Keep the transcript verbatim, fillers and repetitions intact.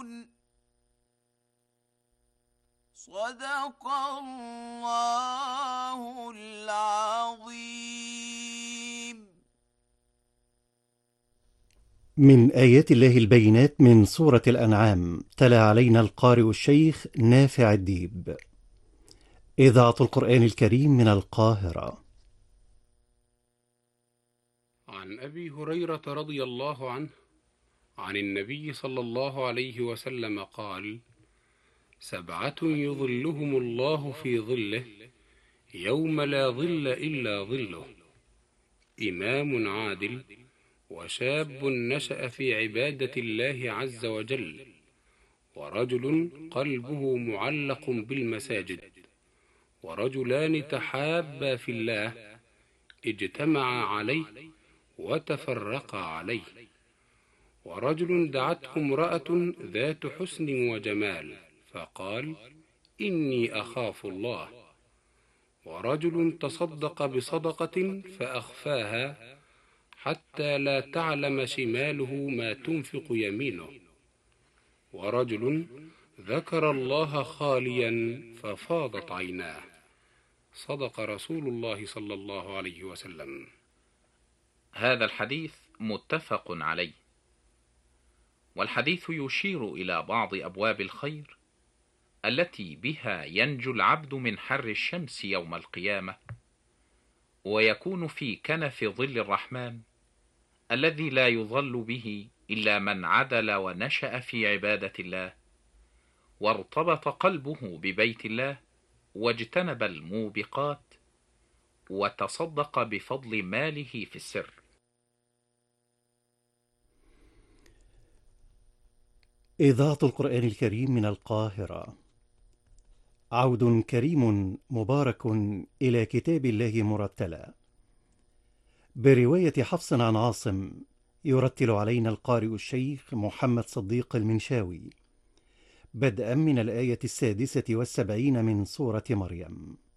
صدق الله العظيم. من آيات الله البينات من سورة الأنعام، تلا علينا القارئ الشيخ نافع الديب. إذاعة القرآن الكريم من القاهرة. عن أبي هريرة رضي الله عنه عن النبي صلى الله عليه وسلم قال: سبعة يظلهم الله في ظله يوم لا ظل إلا ظله: إمام عادل، وشاب نشأ في عبادة الله عز وجل، ورجل قلبه معلق بالمساجد، ورجلان تحابا في الله اجتمعا عليه وتفرقا عليه، ورجل دعته امرأة ذات حسن وجمال فقال: إني أخاف الله، ورجل تصدق بصدقة فأخفاها حتى لا تعلم شماله ما تنفق يمينه، ورجل ذكر الله خاليا ففاضت عيناه. صدق رسول الله صلى الله عليه وسلم. هذا الحديث متفق عليه، والحديث يشير إلى بعض أبواب الخير التي بها ينجو العبد من حر الشمس يوم القيامة، ويكون في كنف ظل الرحمن الذي لا يظل به إلا من عدل ونشأ في عبادة الله، وارتبط قلبه ببيت الله، واجتنب الموبقات، وتصدق بفضل ماله في السر. إذاعة القرآن الكريم من القاهرة. عود كريم مبارك إلى كتاب الله مرتلا، برواية حفص عن عاصم، يرتل علينا القارئ الشيخ محمد صديق المنشاوي، بدءا من الآية السادسة والسبعين من سورة مريم.